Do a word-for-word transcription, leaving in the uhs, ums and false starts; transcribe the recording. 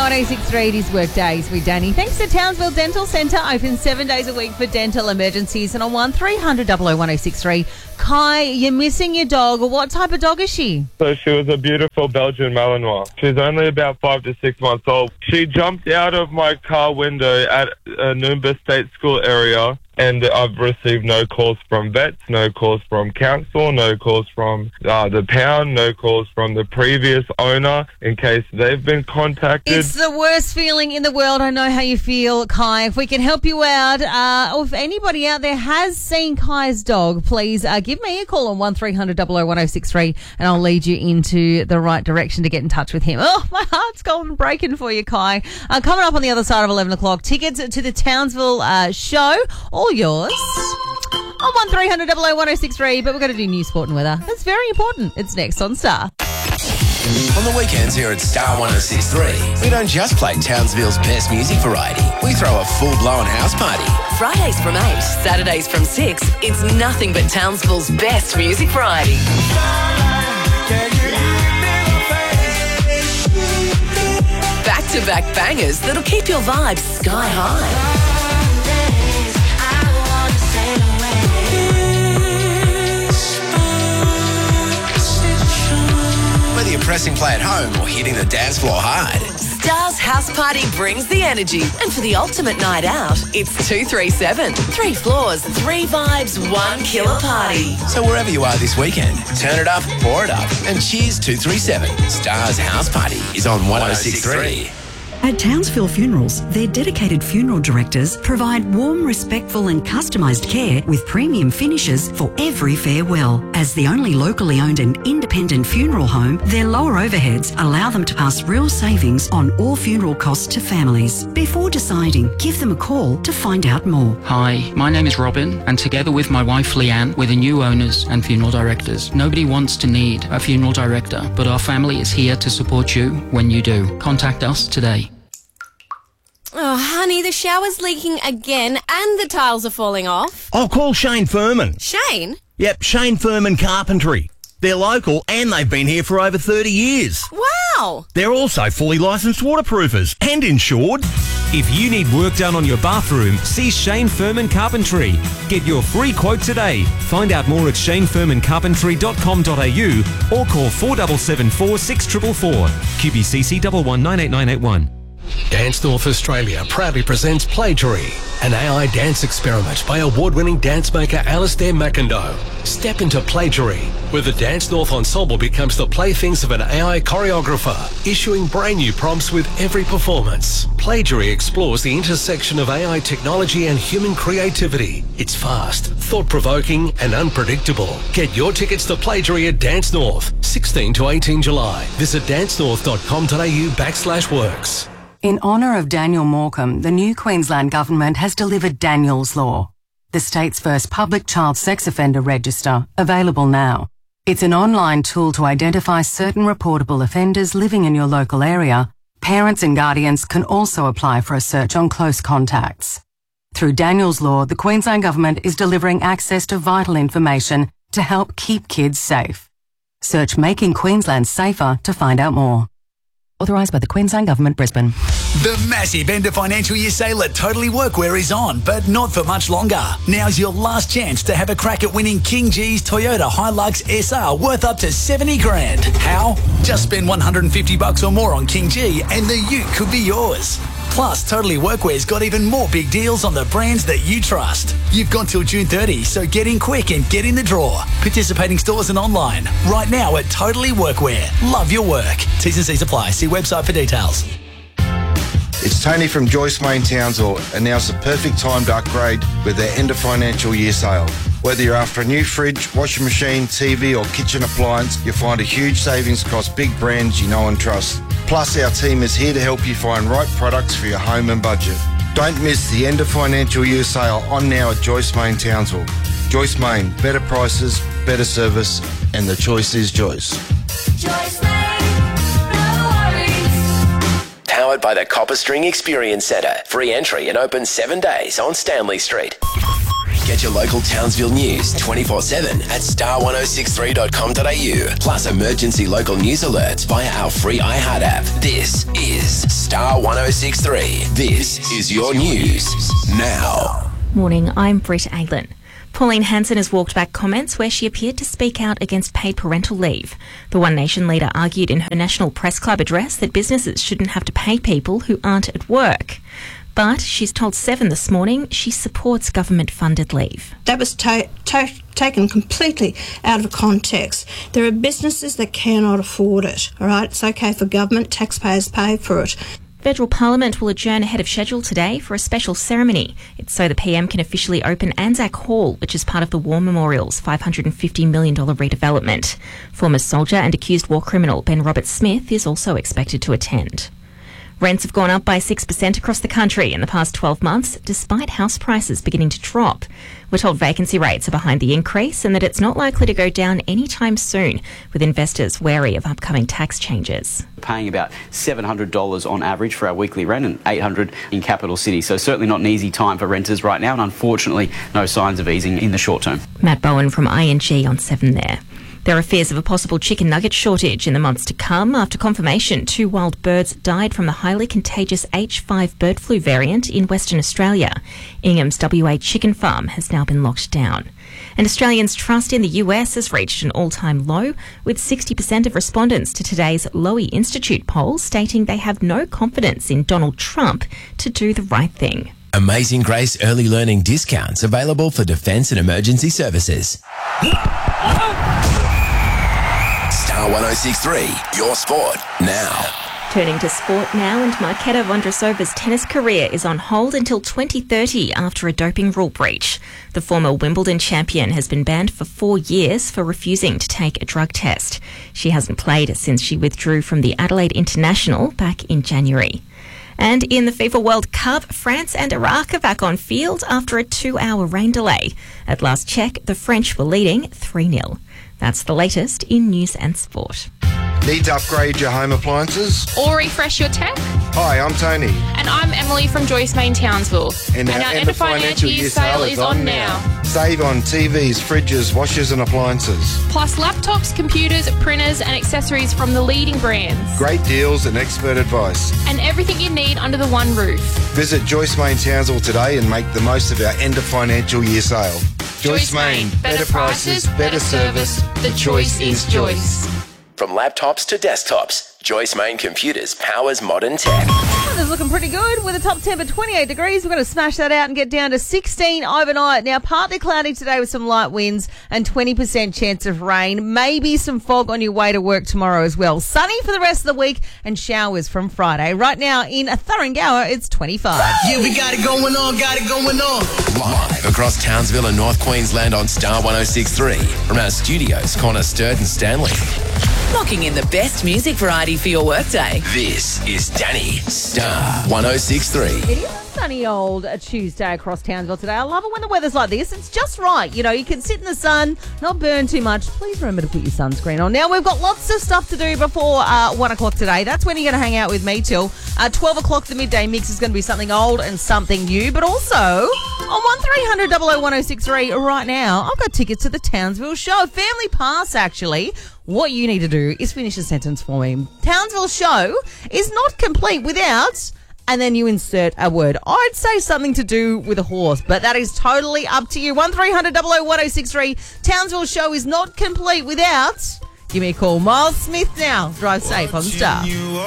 one oh six point three, it is Workdays with Danny. Thanks to Townsville Dental Centre, open seven days a week for dental emergencies. And on one three hundred oh oh one oh six three, Kai, you're missing your dog. What type of dog is she? So she was a beautiful Belgian Malinois. She's only about five to six months old. She jumped out of my car window at a Noomba State School area, and I've received no calls from vets, no calls from council, no calls from uh, the pound, no calls from the previous owner in case they've been contacted. It's the worst feeling in the world. I know how you feel, Kai. If we can help you out, uh, or if anybody out there has seen Kai's dog, please uh, give me a call on one three hundred oh oh one oh six three and I'll lead you into the right direction to get in touch with him. Oh, my heart's gone breaking for you, Kai. Uh, coming up on the other side of eleven o'clock, tickets to the Townsville uh, show, all yours. On one three hundred oh oh one oh six three, but we're going to do news, sport and weather. That's very important. It's next on Star. On the weekends here at Star one oh six point three, we don't just play Townsville's best music variety. We throw a full-blown house party. Fridays from eight, Saturdays from six, it's nothing but Townsville's best music variety. Back-to-back bangers that'll keep your vibes sky high. Whether you're pressing play at home or hitting the dance floor hard, Star's House Party brings the energy. And for the ultimate night out, it's two three seven. Three floors, three vibes, one killer party. So wherever you are this weekend, turn it up, pour it up, and cheers two three seven. Star's House Party is on one oh six point three. At Townsville Funerals, their dedicated funeral directors provide warm, respectful and customised care with premium finishes for every farewell. As the only locally owned and independent funeral home, their lower overheads allow them to pass real savings on all funeral costs to families. Before deciding, give them a call to find out more. Hi, my name is Robin, and together with my wife Leanne, we're the new owners and funeral directors. Nobody wants to need a funeral director, but our family is here to support you when you do. Contact us today. Oh, honey, the shower's leaking again and the tiles are falling off. I'll call Shane Furman. Shane? Yep, Shane Furman Carpentry. They're local and they've been here for over thirty years. Wow! They're also fully licensed waterproofers and insured. If you need work done on your bathroom, see Shane Furman Carpentry. Get your free quote today. Find out more at shane furman carpentry dot com dot a u or call four seven seven four, six four four four. Q B C C one one nine eight nine eight one. Dance North Australia proudly presents Plagiary, an A I dance experiment by award-winning dance maker Alistair McIndoe. Step into Plagiary, where the Dance North Ensemble becomes the playthings of an A I choreographer, issuing brand new prompts with every performance. Plagiary explores the intersection of A I technology and human creativity. It's fast, thought-provoking and unpredictable. Get your tickets to Plagiary at Dance North, sixteen to eighteen July. Visit dance north dot com dot a u backslash works. In honour of Daniel Morecambe, the new Queensland Government has delivered Daniel's Law, the state's first public child sex offender register, available now. It's an online tool to identify certain reportable offenders living in your local area. Parents and guardians can also apply for a search on close contacts. Through Daniel's Law, the Queensland Government is delivering access to vital information to help keep kids safe. Search Making Queensland Safer to find out more. Authorised by the Queensland Government, Brisbane. The massive end of financial year sale at Totally Workwear is on, but not for much longer. Now's your last chance to have a crack at winning King G's Toyota Hilux S R worth up to seventy grand. How? Just spend one hundred fifty bucks or more on King G and the ute could be yours. Plus, Totally Workwear's got even more big deals on the brands that you trust. You've got till June thirtieth, so get in quick and get in the draw. Participating stores and online. Right now at Totally Workwear. Love your work. T's and C's apply. See website for details. It's Tony from Joyce Main Townsville, and now's the perfect time to upgrade with their end of financial year sale. Whether you're after a new fridge, washing machine, T V or kitchen appliance, you'll find a huge savings across big brands you know and trust. Plus, our team is here to help you find right products for your home and budget. Don't miss the end of financial year sale on now at Joyce Main Townsville. Joyce Main, better prices, better service, and the choice is Joyce. Joyce Main, no worries. Powered by the Copper String Experience Centre. Free entry and open seven days on Stanley Street. Get your local Townsville news twenty-four seven at star ten sixty-three dot com dot a u. Plus emergency local news alerts via our free iHeart app. This is Star ten sixty-three. This is your news now. Morning, I'm Britt Aylen. Pauline Hanson has walked back comments where she appeared to speak out against paid parental leave. The One Nation leader argued in her National Press Club address that businesses shouldn't have to pay people who aren't at work. But she's told Seven this morning she supports government-funded leave. That was ta- ta- taken completely out of context. There are businesses that cannot afford it, all right? It's okay for government, taxpayers pay for it. Federal Parliament will adjourn ahead of schedule today for a special ceremony. It's so the P M can officially open Anzac Hall, which is part of the War Memorial's five hundred fifty million dollars redevelopment. Former soldier and accused war criminal Ben Roberts-Smith is also expected to attend. Rents have gone up by six percent across the country in the past twelve months, despite house prices beginning to drop. We're told vacancy rates are behind the increase and that it's not likely to go down anytime soon, with investors wary of upcoming tax changes. Paying about seven hundred dollars on average for our weekly rent and eight hundred dollars in capital city. So certainly not an easy time for renters right now, and unfortunately no signs of easing in the short term. Matt Bowen from I N G on seven there. There are fears of a possible chicken nugget shortage in the months to come after confirmation two wild birds died from the highly contagious H five bird flu variant in Western Australia. Ingham's W A chicken farm has now been locked down. And Australians' trust in the U S has reached an all-time low, with sixty percent of respondents to today's Lowy Institute poll stating they have no confidence in Donald Trump to do the right thing. Amazing Grace early learning discounts available for defence and emergency services. Star ten sixty-three, your sport now. Turning to sport now, and Marketa Vondrousova's tennis career is on hold until twenty thirty after a doping rule breach. The former Wimbledon champion has been banned for four years for refusing to take a drug test. She hasn't played since she withdrew from the Adelaide International back in January. And in the FIFA World Cup, France and Iraq are back on field after a two-hour rain delay. At last check, the French were leading three nil. That's the latest in news and sport. Need to upgrade your home appliances? Or refresh your tech? Hi, I'm Tony. And I'm Emily from Joyce Main Townsville. And, and our, our end of financial year sale is on now. Save on T Vs, fridges, washers and appliances. Plus laptops, computers, printers and accessories from the leading brands. Great deals and expert advice. And everything you need under the one roof. Visit Joyce Main Townsville today and make the most of our end of financial year sale. Joyce, Joyce Main. Better, better prices, better service. The choice is Joyce. From laptops to desktops, Joyce Main Computers powers modern tech. Weather's looking pretty good with a top temp of twenty-eight degrees. We're going to smash that out and get down to sixteen overnight. Now, partly cloudy today with some light winds and twenty percent chance of rain. Maybe some fog on your way to work tomorrow as well. Sunny for the rest of the week and showers from Friday. Right now in Thuringowa, it's twenty-five. Yeah, we got it going on, got it going on. Live across Townsville and North Queensland on Star ten sixty-three. From our studios, Connor Sturt and Stanley. Locking in the best music variety for your workday. This is Danny, Star ten sixty-three. It is a sunny old Tuesday across Townsville today. I love it when the weather's like this. It's just right. You know, you can sit in the sun, not burn too much. Please remember to put your sunscreen on. Now, we've got lots of stuff to do before uh, one o'clock today. That's when you're going to hang out with me till uh, twelve o'clock. The midday mix is going to be something old and something new. But also, on one three hundred, double oh one oh six three right now, I've got tickets to the Townsville show. Family Pass, actually. What you need to do is finish a sentence for me. Townsville show is not complete without, and then you insert a word. I'd say something to do with a horse, but that is totally up to you. one three hundred, double oh one oh six three. Townsville show is not complete without. Give me a call. Miles Smith now. Drive safe on Star.